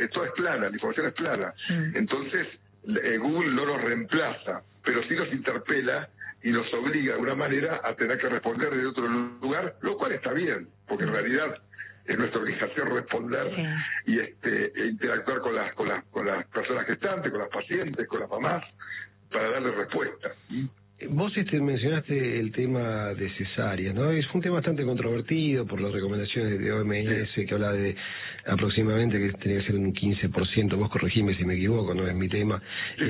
todo es plana, la información es plana. Entonces, Google no nos reemplaza, pero sí nos interpela y nos obliga de alguna manera a tener que responder desde otro lugar, lo cual está bien, porque en realidad es nuestra obligación responder y e interactuar con las personas gestantes, con las pacientes, con las mamás, para darle respuesta. Vos mencionaste el tema de cesárea, ¿no? Es un tema bastante controvertido por las recomendaciones de OMS, que habla de aproximadamente que tenía que ser un 15%, vos corregime si me equivoco, no es mi tema,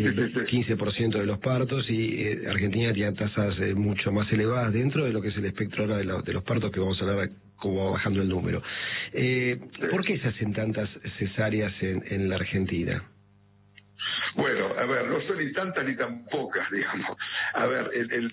15% de los partos, y Argentina tiene tasas mucho más elevadas dentro de lo que es el espectro ahora de los partos, que vamos a hablar cómo va bajando el número. ¿Por qué se hacen tantas cesáreas en la Argentina? Bueno, a ver, no son ni tantas ni tan pocas, digamos. A ver,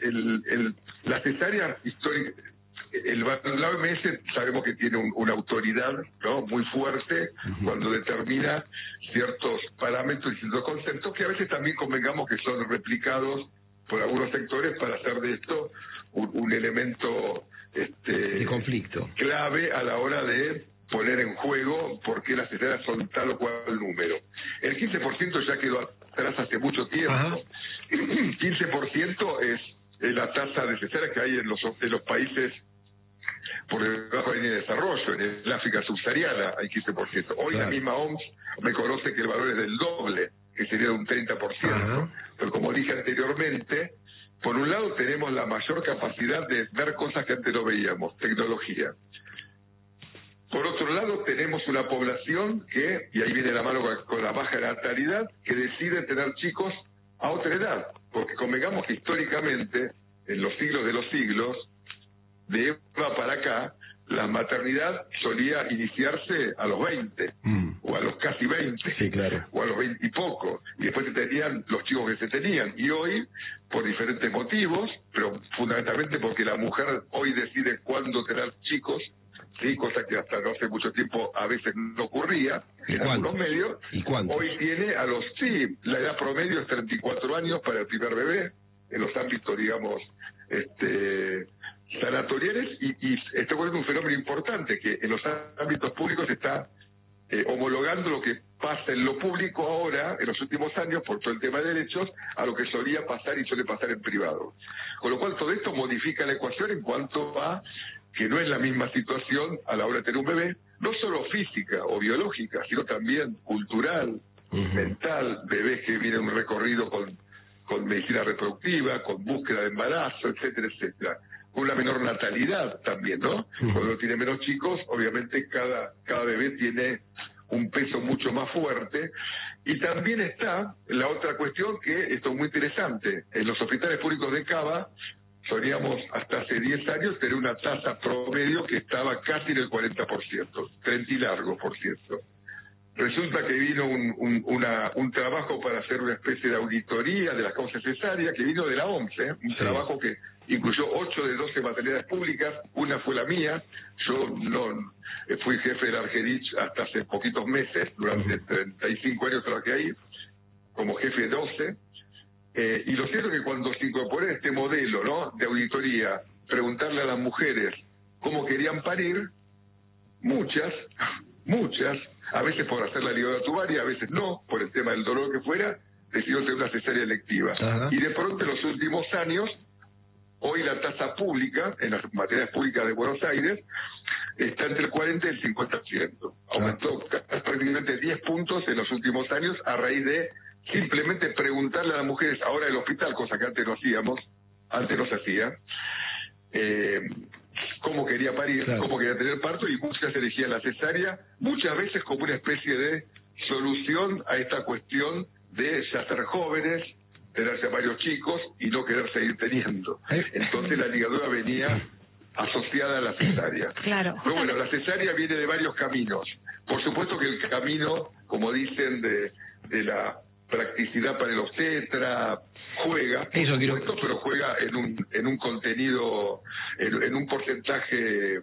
la cesárea histórica, la OMS sabemos que tiene una autoridad, ¿no?, muy fuerte cuando determina ciertos parámetros y ciertos conceptos que a veces también convengamos que son replicados por algunos sectores para hacer de esto un elemento de conflicto clave a la hora de poner en juego por qué las cesáreas son tal o cual número. El 15% ya quedó atrás hace mucho tiempo. 15% es la tasa de cesáreas que hay en los países por debajo de la línea de desarrollo. En el África subsahariana hay 15%. Hoy la misma OMS reconoce que el valor es del doble, que sería de un 30%. Pero como dije anteriormente, por un lado tenemos la mayor capacidad de ver cosas que antes no veíamos, tecnología. Por otro lado, tenemos una población que, y ahí viene la mano con la baja natalidad, que decide tener chicos a otra edad. Porque convengamos que históricamente, en los siglos de los siglos, de Eva para acá, la maternidad solía iniciarse a los 20, o a los casi 20, o a los 20 y poco. Y después se tenían los chicos que se tenían. Y hoy, por diferentes motivos, pero fundamentalmente porque la mujer hoy decide cuándo tener chicos, sí, cosa que hasta no hace mucho tiempo a veces no ocurría en algunos medios. Hoy tiene la edad promedio es 34 años para el primer bebé, en los ámbitos, digamos, sanatoriales, y está ocurriendo un fenómeno importante, que en los ámbitos públicos se está homologando lo que pasa en lo público ahora, en los últimos años, por todo el tema de derechos, a lo que solía pasar y suele pasar en privado. Con lo cual todo esto modifica la ecuación en cuanto a que no es la misma situación a la hora de tener un bebé, no solo física o biológica, sino también cultural, mental, bebés que vienen un recorrido con medicina reproductiva, con búsqueda de embarazo, etcétera, etcétera. Con una menor natalidad también, ¿no? Cuando uno tiene menos chicos, obviamente cada bebé tiene un peso mucho más fuerte. Y también está la otra cuestión, que esto es muy interesante. En los hospitales públicos de Cava solíamos hasta hace 10 años tener una tasa promedio que estaba casi en el 40%, 30 y largo por ciento. Resulta que vino un trabajo para hacer una especie de auditoría de las causas cesáreas, que vino de la OMS, un trabajo que incluyó 8 de 12 maternidades públicas, una fue la mía. Yo no fui jefe de la Argerich hasta hace poquitos meses, durante 35 años trabajé ahí, como jefe de 12. Y lo cierto es que cuando se incorporó este modelo, ¿no?, de auditoría, preguntarle a las mujeres cómo querían parir, muchas, a veces por hacer la ligadura tubaria, a veces no, por el tema del dolor que fuera, decidieron tener una cesárea electiva. Y de pronto en los últimos años, hoy la tasa pública, en las maternidades públicas de Buenos Aires, está entre el 40 y el 50%. Aumentó prácticamente 10 puntos en los últimos años a raíz de simplemente preguntarle a las mujeres ahora del hospital, cosa que antes no hacíamos, antes no se hacía, cómo quería parir, cómo quería tener parto, y muchas elegían la cesárea, muchas veces como una especie de solución a esta cuestión de ya ser jóvenes, tenerse a varios chicos y no querer seguir teniendo. Entonces la ligadura venía asociada a la cesárea. Pero bueno, la cesárea viene de varios caminos. Por supuesto que el camino, como dicen, de la practicidad para el obstetra juega, por supuesto, pero juega en un contenido, en un porcentaje,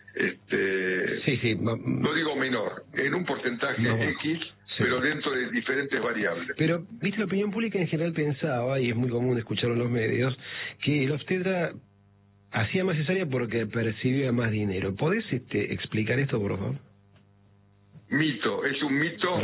no digo menor, en un porcentaje X, pero dentro de diferentes variables. Pero, viste, la opinión pública en general pensaba, y es muy común escucharlo en los medios, que el obstetra hacía más cesárea porque percibía más dinero. ¿Podés explicar esto, por favor? Mito, es un mito